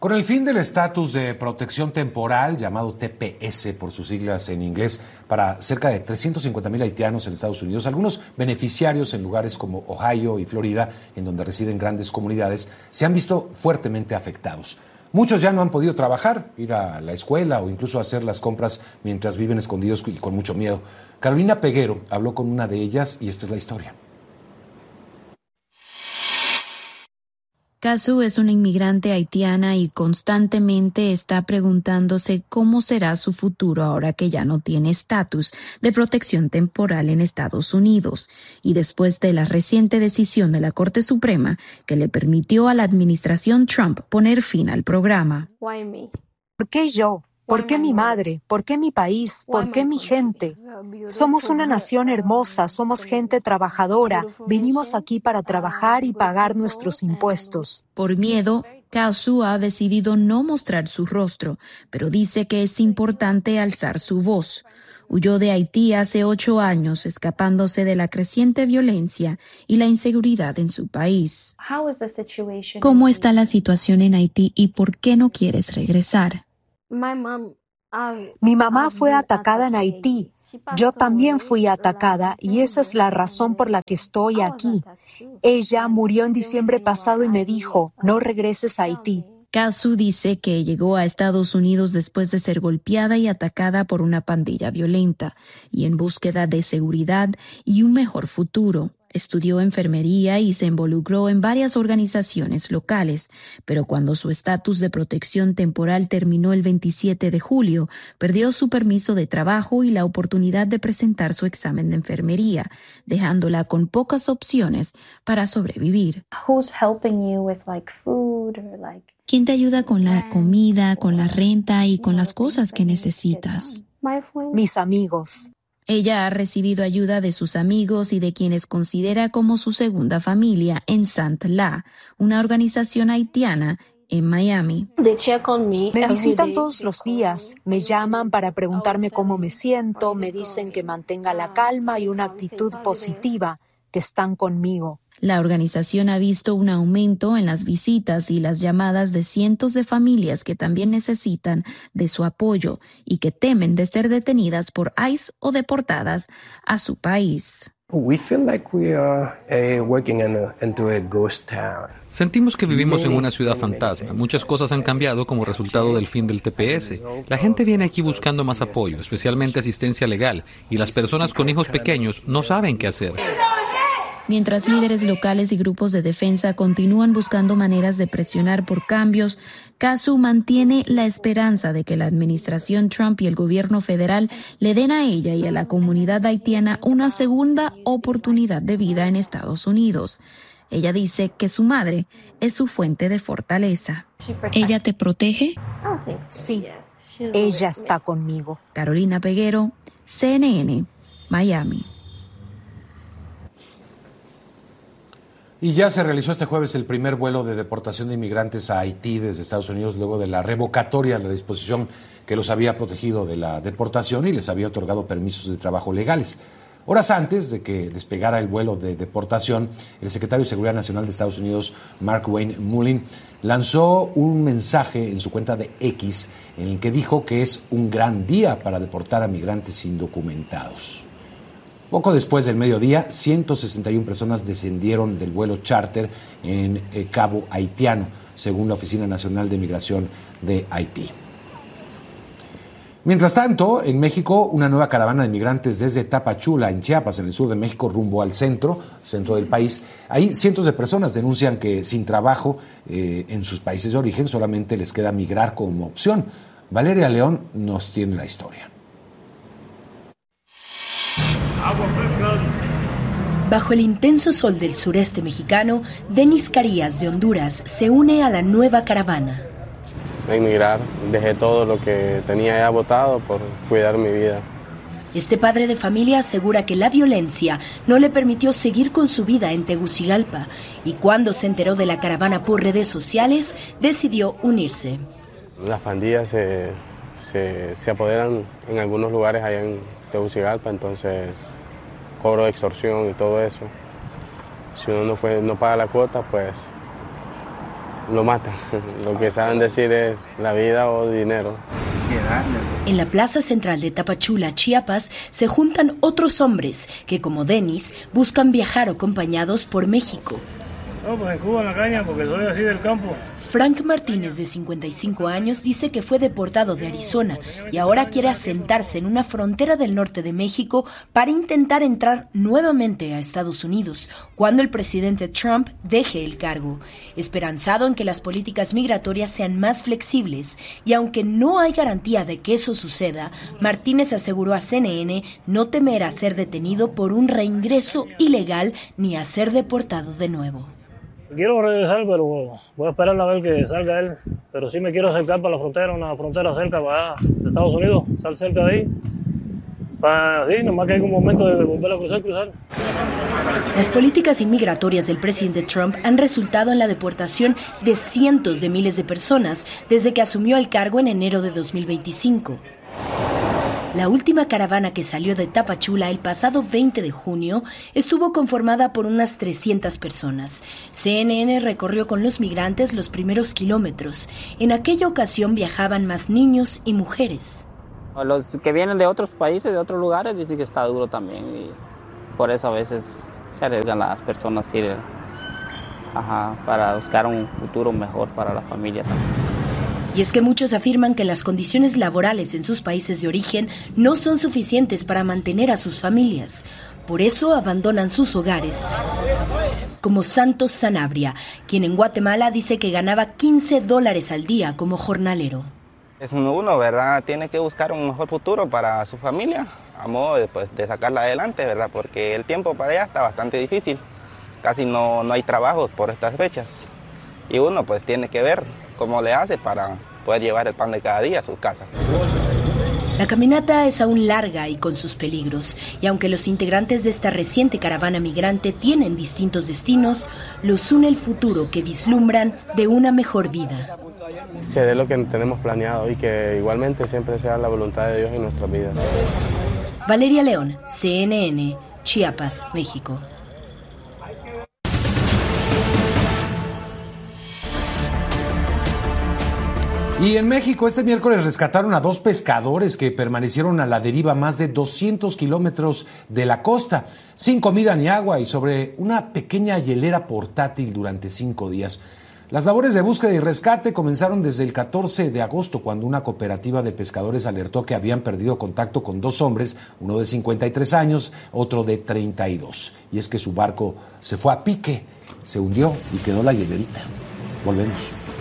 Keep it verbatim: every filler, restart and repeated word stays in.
Con el fin del estatus de protección temporal, llamado T P S por sus siglas en inglés, para cerca de trescientos cincuenta mil haitianos en Estados Unidos, algunos beneficiarios en lugares como Ohio y Florida, en donde residen grandes comunidades, se han visto fuertemente afectados. Muchos ya no han podido trabajar, ir a la escuela o incluso hacer las compras mientras viven escondidos y con mucho miedo. Carolina Peguero habló con una de ellas y esta es la historia. Casu es una inmigrante haitiana y constantemente está preguntándose cómo será su futuro ahora que ya no tiene estatus de protección temporal en Estados Unidos y después de la reciente decisión de la Corte Suprema que le permitió a la administración Trump poner fin al programa. ¿Por qué yo? ¿Por qué mi madre? ¿Por qué mi país? ¿Por qué mi gente? Somos una nación hermosa, somos gente trabajadora. Vinimos aquí para trabajar y pagar nuestros impuestos. Por miedo, Casu ha decidido no mostrar su rostro, pero dice que es importante alzar su voz. Huyó de Haití hace ocho años, escapándose de la creciente violencia y la inseguridad en su país. ¿Cómo está la situación en Haití y por qué no quieres regresar? Mi mamá fue atacada en Haití. Yo también fui atacada y esa es la razón por la que estoy aquí. Ella murió en diciembre pasado y me dijo, no regreses a Haití. Casu dice que llegó a Estados Unidos después de ser golpeada y atacada por una pandilla violenta y en búsqueda de seguridad y un mejor futuro. Estudió enfermería y se involucró en varias organizaciones locales, pero cuando su estatus de protección temporal terminó el veintisiete de julio, perdió su permiso de trabajo y la oportunidad de presentar su examen de enfermería, dejándola con pocas opciones para sobrevivir. ¿Quién te ayuda con la comida, con la renta y con las cosas que necesitas? Mis amigos. Ella ha recibido ayuda de sus amigos y de quienes considera como su segunda familia en Sant La, una organización haitiana en Miami. Me visitan todos los días, me llaman para preguntarme cómo me siento, me dicen que mantenga la calma y una actitud positiva, que están conmigo. La organización ha visto un aumento en las visitas y las llamadas de cientos de familias que también necesitan de su apoyo y que temen de ser detenidas por ICE o deportadas a su país. Sentimos que vivimos en una ciudad fantasma. Muchas cosas han cambiado como resultado del fin del T P S. La gente viene aquí buscando más apoyo, especialmente asistencia legal, y las personas con hijos pequeños no saben qué hacer. Mientras líderes locales y grupos de defensa continúan buscando maneras de presionar por cambios, Casu mantiene la esperanza de que la administración Trump y el gobierno federal le den a ella y a la comunidad haitiana una segunda oportunidad de vida en Estados Unidos. Ella dice que su madre es su fuente de fortaleza. ¿Ella te protege? Sí, ella está conmigo. Carolina Peguero, C N N, Miami. Y ya se realizó este jueves el primer vuelo de deportación de inmigrantes a Haití desde Estados Unidos luego de la revocatoria de la disposición que los había protegido de la deportación y les había otorgado permisos de trabajo legales. Horas antes de que despegara el vuelo de deportación, el secretario de Seguridad Nacional de Estados Unidos, Mark Wayne Mullin, lanzó un mensaje en su cuenta de X en el que dijo que es un gran día para deportar a migrantes indocumentados. Poco después del mediodía, ciento sesenta y una personas descendieron del vuelo charter en eh, Cabo Haitiano, según la Oficina Nacional de Migración de Haití. Mientras tanto, en México, una nueva caravana de migrantes desde Tapachula, en Chiapas, en el sur de México, rumbo al centro, centro del país. Ahí cientos de personas denuncian que sin trabajo eh, en sus países de origen solamente les queda migrar como opción. Valeria León nos tiene la historia. Bajo el intenso sol del sureste mexicano, Denis Carías de Honduras se une a la nueva caravana. Emigrar, dejé todo lo que tenía ya botado por cuidar mi vida. Este padre de familia asegura que la violencia no le permitió seguir con su vida en Tegucigalpa y cuando se enteró de la caravana por redes sociales, decidió unirse. Las pandillas se, se, se apoderan en algunos lugares allá en Tegucigalpa, entonces cobro de extorsión y todo eso. Si uno no, puede, no paga la cuota, pues lo matan. Lo que saben decir es la vida o dinero. En la plaza central de Tapachula, Chiapas, se juntan otros hombres que, como Denis, buscan viajar acompañados por México. No, pues en Cuba en la caña, porque soy así del campo. Frank Martínez, de cincuenta y cinco años, dice que fue deportado de Arizona y ahora quiere asentarse en una frontera del norte de México para intentar entrar nuevamente a Estados Unidos cuando el presidente Trump deje el cargo, esperanzado en que las políticas migratorias sean más flexibles. Y aunque no hay garantía de que eso suceda, Martínez aseguró a C N N no temer a ser detenido por un reingreso ilegal ni a ser deportado de nuevo. Quiero regresar, pero voy a esperar a ver que salga él. Pero sí me quiero acercar para la frontera, una frontera cerca para de Estados Unidos, estar cerca de ahí. Para, sí, nomás que hay un momento de volver a cruzar, cruzar. Las políticas inmigratorias del presidente Trump han resultado en la deportación de cientos de miles de personas desde que asumió el cargo en enero de dos mil veinticinco. La última caravana que salió de Tapachula el pasado veinte de junio estuvo conformada por unas trescientas personas. C N N recorrió con los migrantes los primeros kilómetros. En aquella ocasión viajaban más niños y mujeres. Los que vienen de otros países, de otros lugares, dicen que está duro también. Y por eso a veces se arriesgan las personas ir, ajá, para buscar un futuro mejor para la familia también. Y es que muchos afirman que las condiciones laborales en sus países de origen no son suficientes para mantener a sus familias. Por eso abandonan sus hogares, como Santos Sanabria, quien en Guatemala dice que ganaba quince dólares al día como jornalero. Es uno, ¿verdad? Tiene que buscar un mejor futuro para su familia, a modo de, pues, de sacarla adelante, ¿verdad? Porque el tiempo para allá está bastante difícil. Casi no, no hay trabajo por estas fechas. Y uno pues tiene que ver cómo le hace para poder llevar el pan de cada día a su casa. La caminata es aún larga y con sus peligros, y aunque los integrantes de esta reciente caravana migrante tienen distintos destinos, los une el futuro que vislumbran de una mejor vida. Se dé lo que tenemos planeado y que igualmente siempre sea la voluntad de Dios en nuestras vidas. Valeria León, C N N, Chiapas, México. Y en México este miércoles rescataron a dos pescadores que permanecieron a la deriva más de doscientos kilómetros de la costa, sin comida ni agua y sobre una pequeña hielera portátil durante cinco días. Las labores de búsqueda y rescate comenzaron desde el catorce de agosto, cuando una cooperativa de pescadores alertó que habían perdido contacto con dos hombres, uno de cincuenta y tres años, otro de treinta y dos. Y es que su barco se fue a pique, se hundió y quedó la hielerita. Volvemos.